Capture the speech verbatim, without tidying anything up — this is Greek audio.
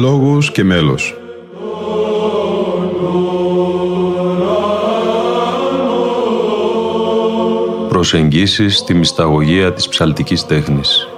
λόγος και μέλος. Προσεγγίσεις στη μυσταγωγία της ψαλτικής τέχνης.